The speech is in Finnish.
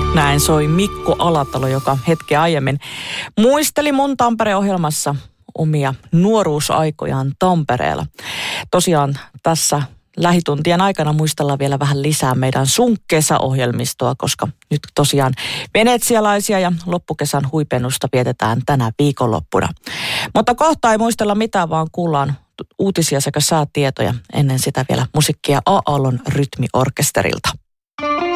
Näin soi Mikko Alatalo, joka hetki aiemmin muisteli mun Tampere-ohjelmassa omia nuoruusaikojaan Tampereella. Tosiaan tässä lähituntien aikana muistellaan vielä vähän lisää meidän sun-kesäohjelmistoa, koska nyt tosiaan venetsialaisia ja loppukesän huipennusta vietetään tänä viikonloppuna. Mutta kohta ei muistella mitään, vaan kuullaan uutisia sekä säätietoja. Ennen sitä vielä musiikkia A-Aallon rytmiorkesterilta.